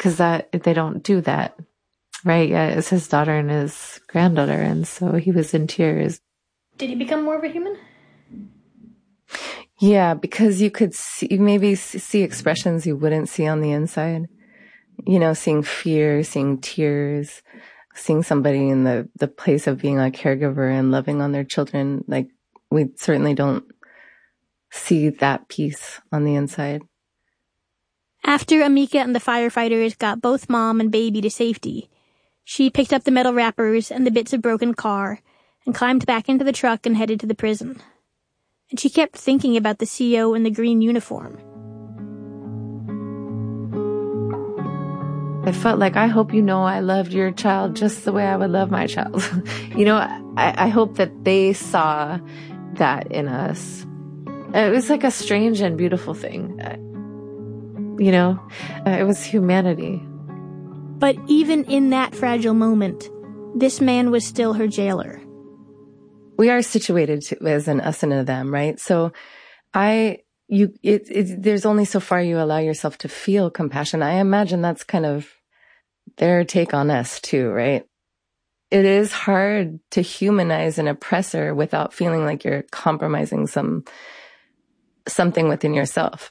because they don't do that, right? Yeah, it's his daughter and his granddaughter, and so he was in tears. Did he become more of a human? Yeah, because you could see expressions you wouldn't see on the inside. You know, seeing fear, seeing tears, seeing somebody in the place of being a caregiver and loving on their children. Like, we certainly don't see that piece on the inside. After Amika and the firefighters got both mom and baby to safety, she picked up the metal wrappers and the bits of broken car and climbed back into the truck and headed to the prison. And she kept thinking about the CO in the green uniform. I felt like, I hope you know I loved your child just the way I would love my child. You know, I hope that they saw that in us. It was like a strange and beautiful thing. You know, it was humanity. But even in that fragile moment, this man was still her jailer. We are situated as an us and a them, right? So there's only so far you allow yourself to feel compassion. I imagine that's kind of their take on us too, right? It is hard to humanize an oppressor without feeling like you're compromising something within yourself.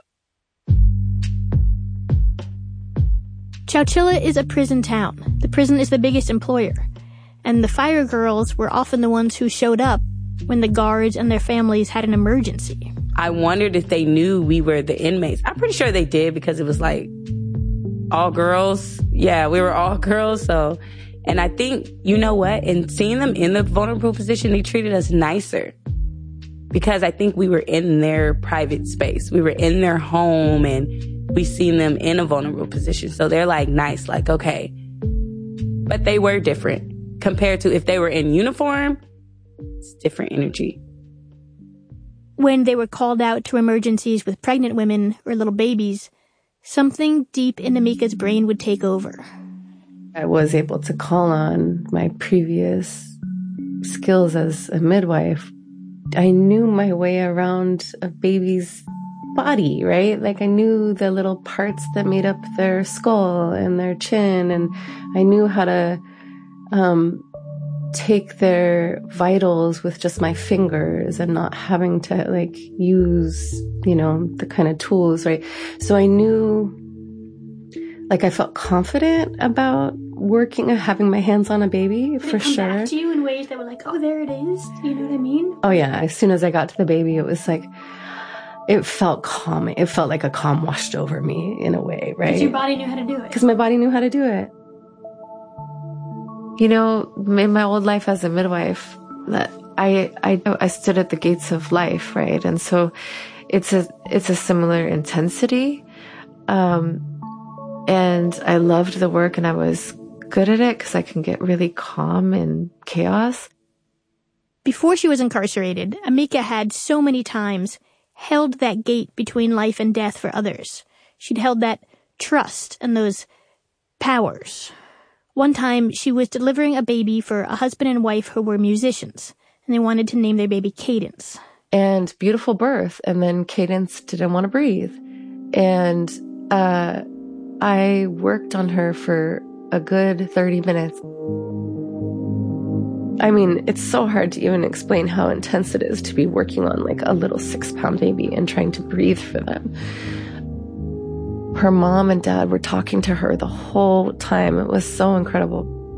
Chowchilla is a prison town. The prison is the biggest employer. And the fire girls were often the ones who showed up when the guards and their families had an emergency. I wondered if they knew we were the inmates. I'm pretty sure they did, because it was like all girls. Yeah, we were all girls. So, and I think, you know what? And seeing them in the vulnerable position, they treated us nicer, because I think we were in their private space. We were in their home, and we seen them in a vulnerable position. So they're like nice, like, okay. But they were different compared to if they were in uniform. It's different energy. When they were called out to emergencies with pregnant women or little babies, something deep in Amika's brain would take over. I was able to call on my previous skills as a midwife. I knew my way around a baby's body, right? Like, I knew the little parts that made up their skull and their chin, and I knew how to take their vitals with just my fingers and not having to like use, you know, the kind of tools, right? So I knew, like, I felt confident about working and having my hands on a baby, for sure. Did it come back to you in ways that were like, oh, there it is? You know what I mean? Oh yeah. As soon as I got to the baby, it was like, it felt calming. It felt like a calm washed over me in a way, right? Because your body knew how to do it. Because my body knew how to do it. You know, in my old life as a midwife, that I stood at the gates of life, right? And so it's a similar intensity. And I loved the work, and I was good at it because I can get really calm in chaos. Before she was incarcerated, Amika had so many times held that gate between life and death for others. She'd held that trust and those powers. One time, she was delivering a baby for a husband and wife who were musicians, and they wanted to name their baby Cadence. And beautiful birth, and then Cadence didn't want to breathe. And I worked on her for a good 30 minutes. I mean, it's so hard to even explain how intense it is to be working on like a little 6-pound baby and trying to breathe for them. Her mom and dad were talking to her the whole time. It was so incredible.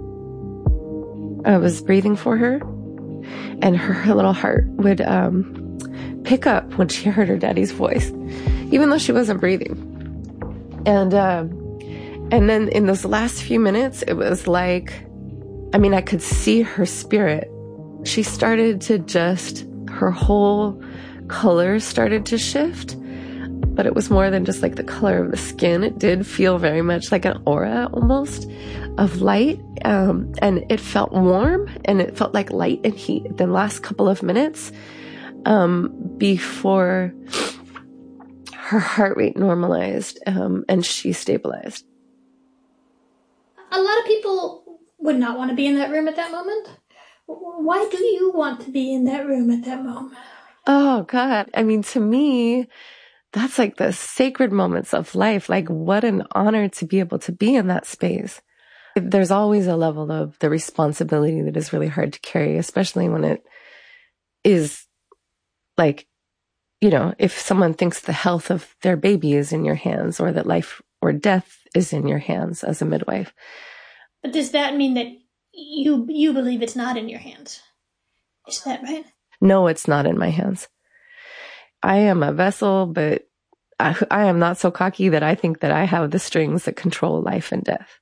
I was breathing for her, and her little heart would pick up when she heard her daddy's voice, even though she wasn't breathing. And then in those last few minutes, it was like, I mean, I could see her spirit. She started to her whole color started to shift. But it was more than just like the color of the skin. It did feel very much like an aura almost of light. And it felt warm, and it felt like light and heat the last couple of minutes before her heart rate normalized and she stabilized. A lot of people would not want to be in that room at that moment. Why do you want to be in that room at that moment? Oh, God. I mean, to me, that's like the sacred moments of life. Like, what an honor to be able to be in that space. There's always a level of the responsibility that is really hard to carry, especially when it is like, you know, if someone thinks the health of their baby is in your hands, or that life or death is in your hands as a midwife. But does that mean that you believe it's not in your hands? Is that right? No, it's not in my hands. I am a vessel, but I am not so cocky that I think that I have the strings that control life and death.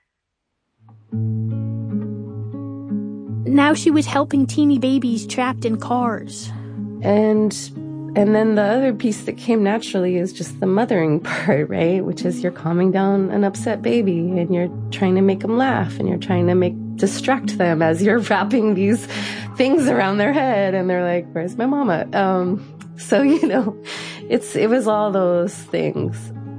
Now she was helping teeny babies trapped in cars. And then the other piece that came naturally is just the mothering part, right? Which is you're calming down an upset baby, and you're trying to make them laugh, and you're trying to distract them as you're wrapping these things around their head, and they're like, "Where's my mama?" So, you know, it was all those things.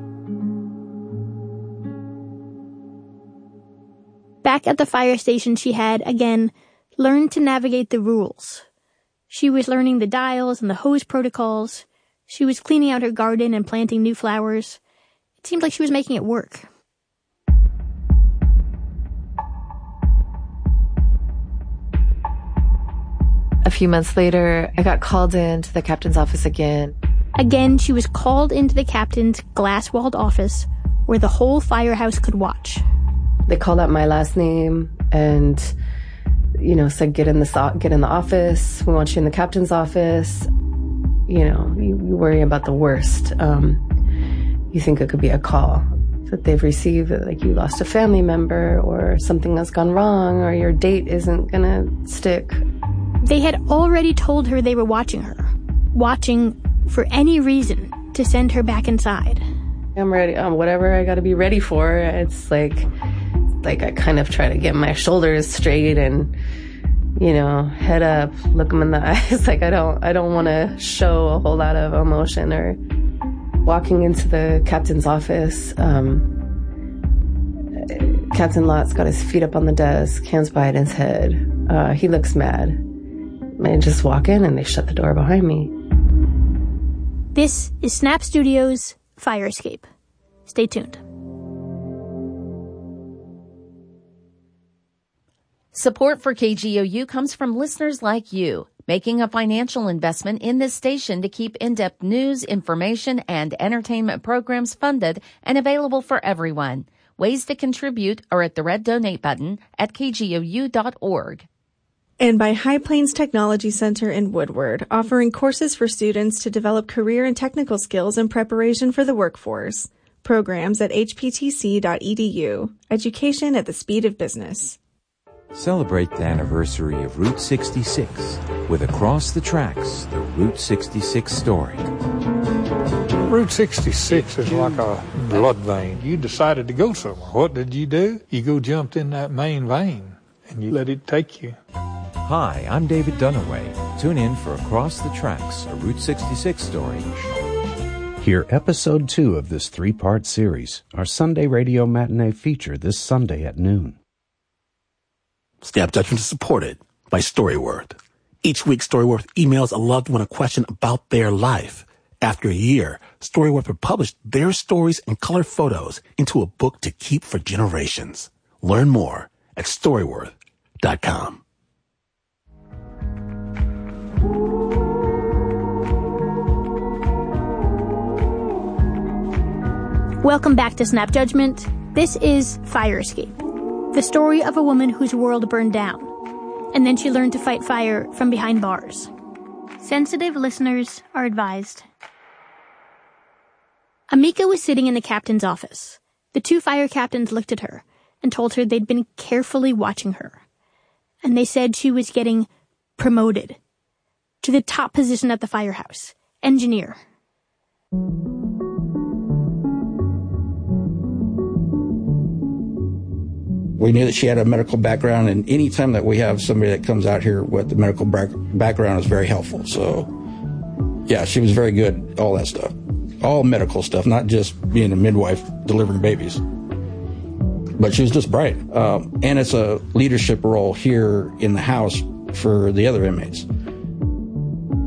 Back at the fire station, she had, again, learned to navigate the rules. She was learning the dials and the hose protocols. She was cleaning out her garden and planting new flowers. It seemed like she was making it work. A few months later, I got called into the captain's office again. Again, she was called into the captain's glass-walled office where the whole firehouse could watch. They called out my last name and, you know, said, get in the office. We want you in the captain's office. You know, you worry about the worst. You think it could be a call that they've received, like you lost a family member, or something has gone wrong, or your date isn't gonna stick. They had already told her they were watching her. Watching for any reason to send her back inside. I'm ready. Whatever I gotta be ready for. It's like I kind of try to get my shoulders straight and, you know, head up, look them in the eyes. Like I don't want to show a whole lot of emotion. Or walking into the captain's office, Captain Lott's got his feet up on the desk, hands behind his head. He looks mad. I just walk in and they shut the door behind me. This is Snap Studios' Fire Escape. Stay tuned. Support for KGOU comes from listeners like you, making a financial investment in this station to keep in-depth news, information, and entertainment programs funded and available for everyone. Ways to contribute are at the red donate button at kgou.org. And by High Plains Technology Center in Woodward, offering courses for students to develop career and technical skills in preparation for the workforce. Programs at hptc.edu. Education at the speed of business. Celebrate the anniversary of Route 66 with Across the Tracks, the Route 66 story. Route 66 is like a blood vein. You decided to go somewhere. What did you do? You jumped in that main vein and you let it take you. Hi, I'm David Dunaway. Tune in for Across the Tracks, a Route 66 story. Hear Episode 2 of this 3-part series, our Sunday radio matinee feature this Sunday at noon. Snap Judgment is supported by Storyworth. Each week, Storyworth emails a loved one a question about their life. After a year, Storyworth will publish their stories and color photos into a book to keep for generations. Learn more at Storyworth.com. Welcome back to Snap Judgment. This is Fire Escape, the story of a woman whose world burned down, and then she learned to fight fire from behind bars. Sensitive listeners are advised. Amika was sitting in the captain's office. The two fire captains looked at her and told her they'd been carefully watching her. And they said she was getting promoted to the top position at the firehouse, engineer. We knew that she had a medical background, and any time that we have somebody that comes out here with the medical background is very helpful. So, yeah, she was very good, all that stuff. All medical stuff, not just being a midwife delivering babies. But she was just bright. And it's a leadership role here in the house for the other inmates.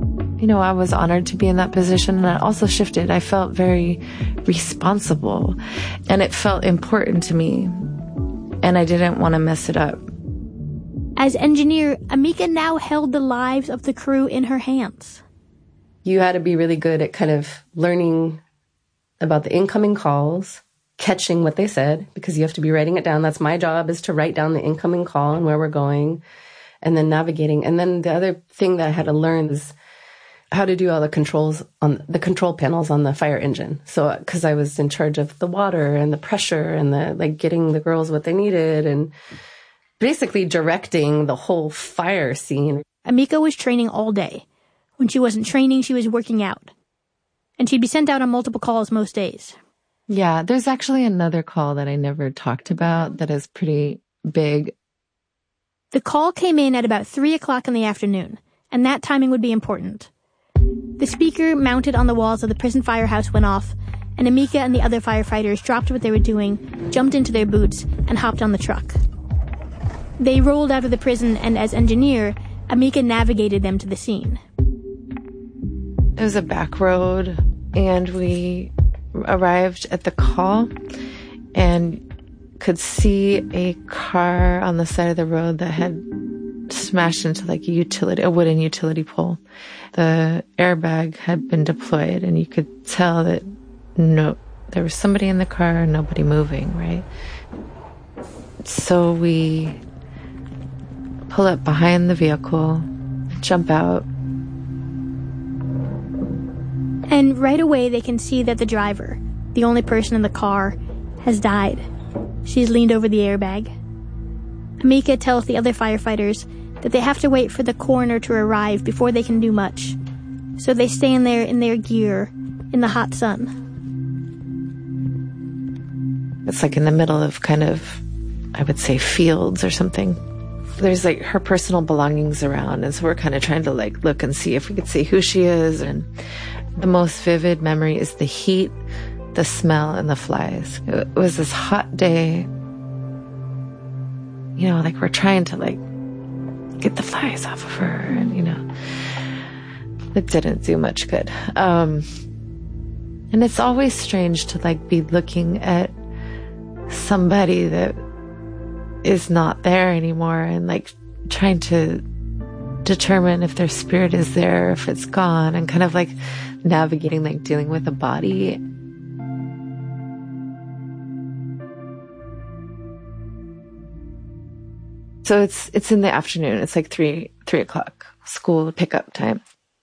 I was honored to be in that position, and I also shifted. I felt very responsible, and it felt important to me, and I didn't want to mess it up. As engineer, Amika now held the lives of the crew in her hands. You had to be really good at kind of learning about the incoming calls, catching what they said, because you have to be writing it down. That's my job, is to write down the incoming call and where we're going, and then navigating. And then the other thing that I had to learn is how to do all the controls on the control panels on the fire engine. So, because I was in charge of the water and the pressure and the getting the girls what they needed and basically directing the whole fire scene. Amika was training all day. When she wasn't training, she was working out. And she'd be sent out on multiple calls most days. Yeah, there's actually another call that I never talked about that is pretty big. The call came in at about 3 o'clock in the afternoon, and that timing would be important. The speaker mounted on the walls of the prison firehouse went off, and Amika and the other firefighters dropped what they were doing, jumped into their boots, and hopped on the truck. They rolled out of the prison, and as engineer, Amika navigated them to the scene. It was a back road, and we arrived at the call and could see a car on the side of the road that had smashed into a wooden utility pole. The airbag had been deployed, and you could tell that there was somebody in the car, nobody moving, right? So we pull up behind the vehicle, jump out. And right away they can see that the driver, the only person in the car, has died. She's leaned over the airbag. Amika tells the other firefighters that they have to wait for the coroner to arrive before they can do much. So they stand there in their gear in the hot sun. It's like in the middle of kind of, I would say, fields or something. There's her personal belongings around, and so we're kind of trying to look and see if we could see who she is. And the most vivid memory is the heat, the smell, and the flies. It was this hot day. We're trying to get the flies off of her, and it didn't do much good. And it's always strange to be looking at somebody that is not there anymore and trying to determine if their spirit is there, if it's gone, and kind of navigating dealing with a body. So it's in the afternoon. It's 3 o'clock, school pickup time.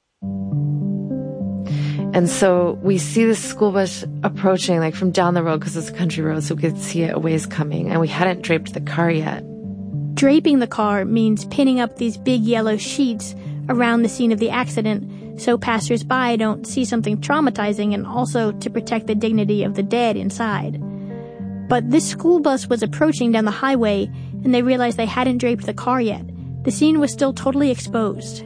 And so we see the school bus approaching from down the road, because it's a country road, so we could see it a ways coming, and we hadn't draped the car yet. Draping the car means pinning up these big yellow sheets around the scene of the accident so passers-by don't see something traumatizing, and also to protect the dignity of the dead inside. But this school bus was approaching down the highway, and they realized they hadn't draped the car yet. The scene was still totally exposed.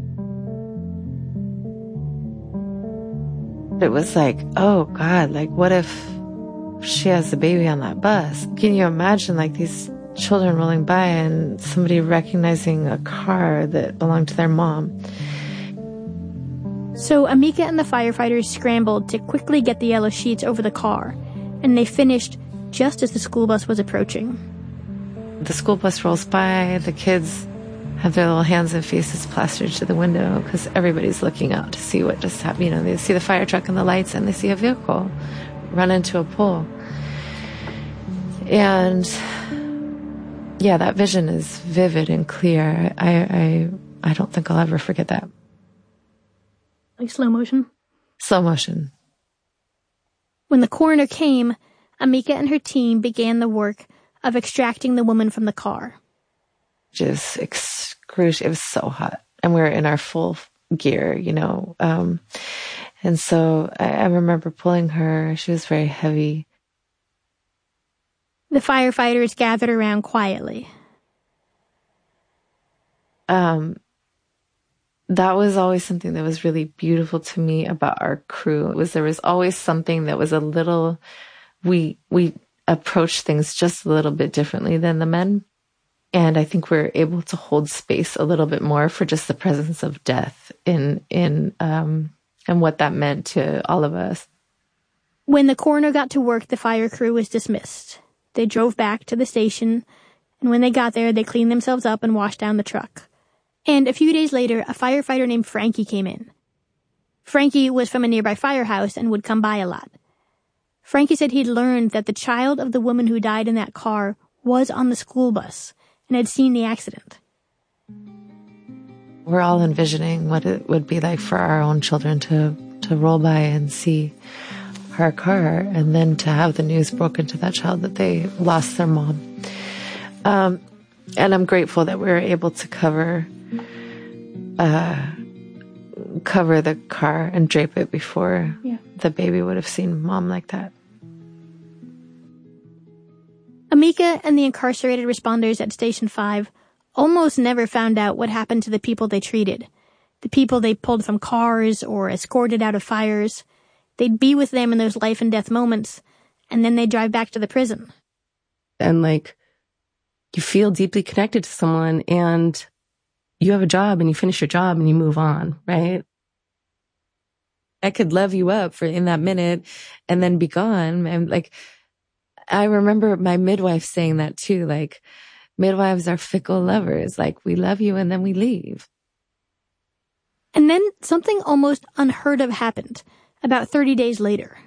It was oh God, what if she has the baby on that bus? Can you imagine these children rolling by and somebody recognizing a car that belonged to their mom? So Amika and the firefighters scrambled to quickly get the yellow sheets over the car, and they finished just as the school bus was approaching. The school bus rolls by, the kids have their little hands and faces plastered to the window because everybody's looking out to see what just happened. They see the fire truck and the lights, and they see a vehicle run into a pole. And yeah, that vision is vivid and clear. I don't think I'll ever forget that. Slow motion? Slow motion. When the coroner came, Amika and her team began the work of extracting the woman from the car. Just excruciating. It was so hot. And we were in our full gear, and so I remember pulling her. She was very heavy. The firefighters gathered around quietly. That was always something that was really beautiful to me about our crew. There was always something that was a little, we approached things just a little bit differently than the men. And I think we're able to hold space a little bit more for just the presence of death and what that meant to all of us. When the coroner got to work, the fire crew was dismissed. They drove back to the station, and when they got there, they cleaned themselves up and washed down the truck. And a few days later, a firefighter named Frankie came in. Frankie was from a nearby firehouse and would come by a lot. Frankie said he'd learned that the child of the woman who died in that car was on the school bus and had seen the accident. We're all envisioning what it would be like for our own children to roll by and see our car, and then to have the news broken to that child that they lost their mom. And I'm grateful that we were able to cover the car and drape it before the baby would have seen mom like that. Amika and the incarcerated responders at Station 5 almost never found out what happened to the people they treated, the people they pulled from cars or escorted out of fires. They'd be with them in those life and death moments, and then they'd drive back to the prison. And you feel deeply connected to someone, and you have a job, and you finish your job, and you move on, right? I could love you up for in that minute and then be gone. And I remember my midwife saying that too, midwives are fickle lovers. We love you and then we leave. And then something almost unheard of happened about 30 days later.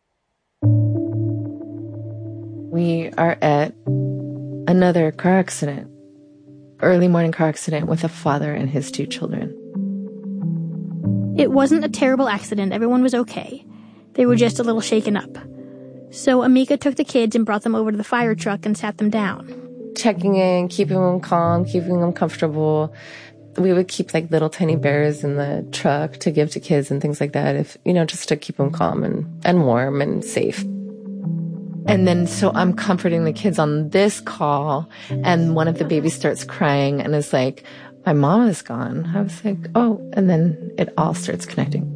We are at another car accident, early morning car accident with a father and his 2 children. It wasn't a terrible accident. Everyone was okay. They were just a little shaken up. So Amika took the kids and brought them over to the fire truck and sat them down. Checking in, keeping them calm, keeping them comfortable. We would keep little tiny bears in the truck to give to kids and things like that, if just to keep them calm and warm and safe. And then so I'm comforting the kids on this call, and one of the babies starts crying and is like, my mom is gone. I was like, oh, and then it all starts connecting.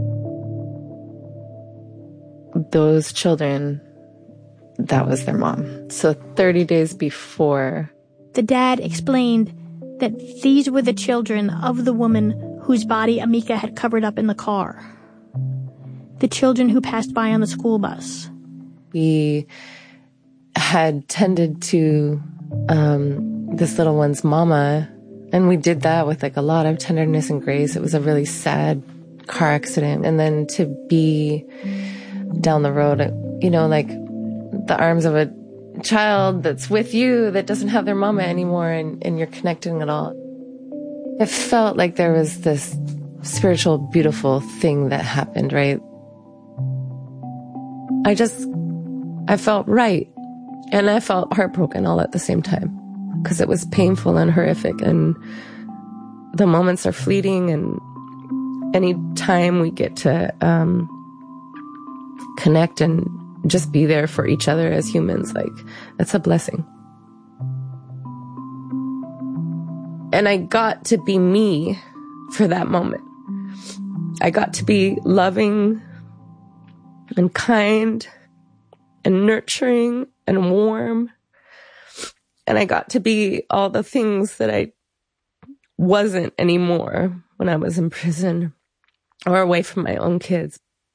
Those children, that was their mom. So 30 days before, the dad explained that these were the children of the woman whose body Amika had covered up in the car. The children who passed by on the school bus. We had tended to this little one's mama, and we did that with a lot of tenderness and grace. It was a really sad car accident. And then to be down the road, the arms of a child that's with you that doesn't have their mama anymore, and you're connecting it all. It felt like there was this spiritual, beautiful thing that happened, right? I felt right. And I felt heartbroken all at the same time, because it was painful and horrific, and the moments are fleeting, and any time we get to connect and just be there for each other as humans, that's a blessing. And I got to be me for that moment. I got to be loving and kind and nurturing and warm. And I got to be all the things that I wasn't anymore when I was in prison or away from my own kids.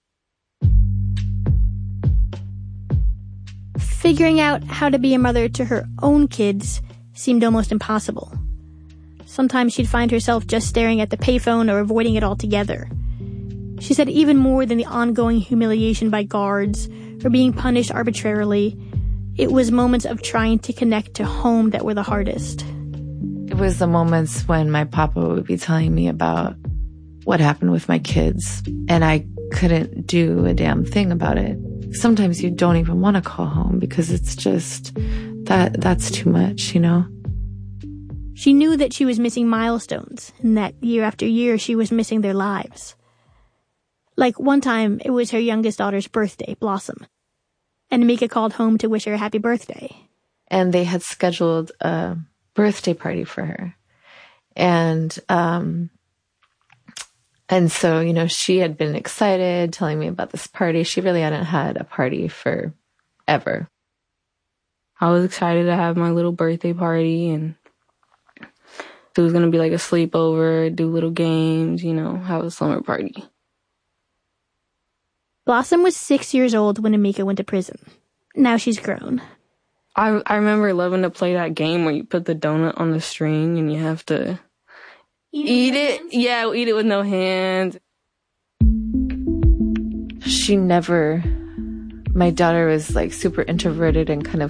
Figuring out how to be a mother to her own kids seemed almost impossible. Sometimes she'd find herself just staring at the payphone or avoiding it altogether. She said even more than the ongoing humiliation by guards or being punished arbitrarily, it was moments of trying to connect to home that were the hardest. It was the moments when my papa would be telling me about what happened with my kids, and I couldn't do a damn thing about it. Sometimes you don't even want to call home because it's just that's too much, She knew that she was missing milestones, and that year after year she was missing their lives. One time, it was her youngest daughter's birthday, Blossom, and Amika called home to wish her a happy birthday. And they had scheduled a birthday party for her. And so, she had been excited, telling me about this party. She really hadn't had a party for ever. I was excited to have my little birthday party, and It was going to be like a sleepover, do little games, have a slumber party. Blossom was 6 years old when Amika went to prison. Now she's grown. I remember loving to play that game where you put the donut on the string and you have to eat it. Yeah, eat it with no hands. My daughter was like super introverted and kind of,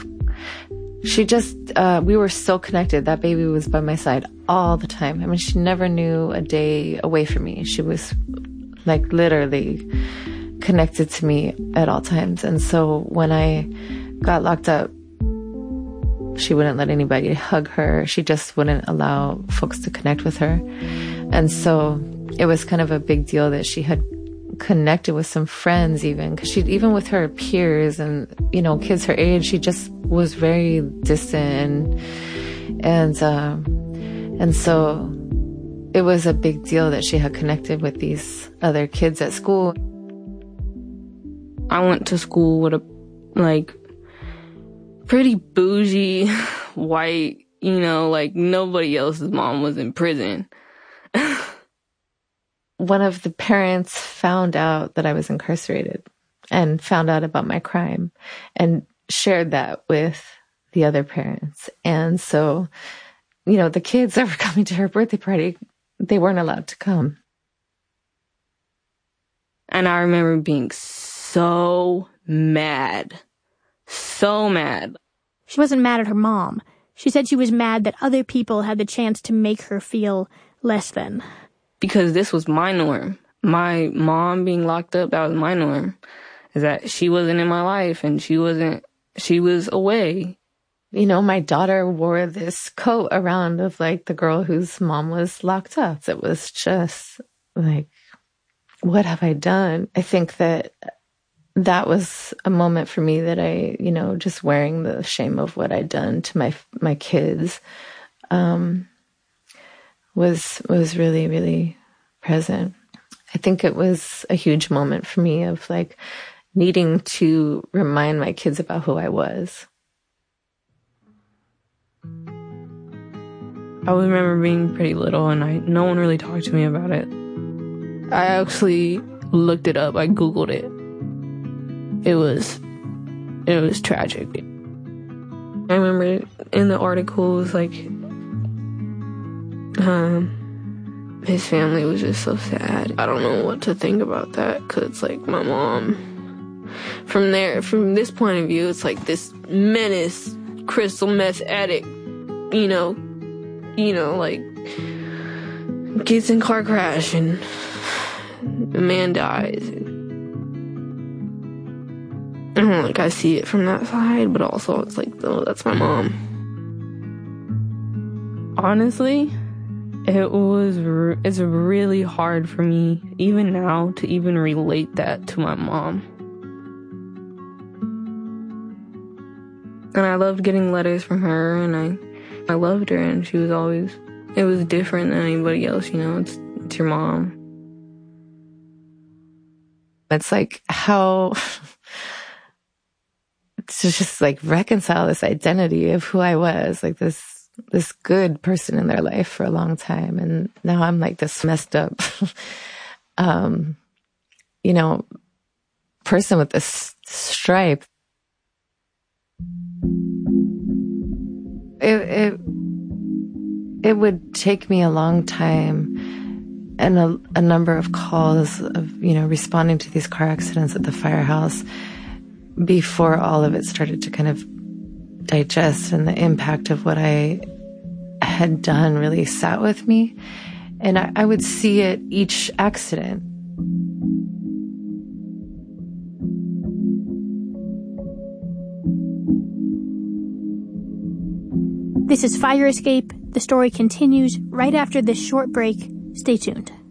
we were so connected. That baby was by my side all the time. I mean, she never knew a day away from me. She was like literally connected to me at all times. And so when I got locked up, she wouldn't let anybody hug her. She just wouldn't allow folks to connect with her. And so it was kind of a big deal that she had connected with some friends even, because even with her peers and, kids her age, she just was very distant. And so it was a big deal that she had connected with these other kids at school. I went to school with a, pretty bougie, white, nobody else's mom was in prison. One of the parents found out that I was incarcerated and found out about my crime and shared that with the other parents. And so, the kids that were coming to her birthday party, they weren't allowed to come. And I remember being so mad. So mad. She wasn't mad at her mom. She said she was mad that other people had the chance to make her feel less than. Because this was my norm. My mom being locked up, that was my norm. Is that she wasn't in my life and she was away. My daughter wore this coat around of like the girl whose mom was locked up. It was just like, what have I done? I think that was a moment for me that I, just wearing the shame of what I'd done to my kids, was really, really present. I think it was a huge moment for me of like needing to remind my kids about who I was. I remember being pretty little and no one really talked to me about it. I actually looked it up. I Googled it. It was tragic. I remember in the articles, his family was just so sad. I don't know what to think about that, because my mom, from this point of view, it's like this menace, crystal meth addict, gets in car crash and a man dies. And I see it from that side, but also it's oh, that's my mom. Honestly, it's really hard for me, even now, to even relate that to my mom. And I loved getting letters from her, and I loved her, and she was always, it was different than anybody else, it's your mom. It's how to just reconcile this identity of who I was, this good person in their life for a long time. And now I'm this messed up, person with this stripe. It would take me a long time and a number of calls of, responding to these car accidents at the firehouse before all of it started to kind of digest, and the impact of what I had done really sat with me. And I would see it each accident. This is Fire Escape. The story continues right after this short break. Stay tuned.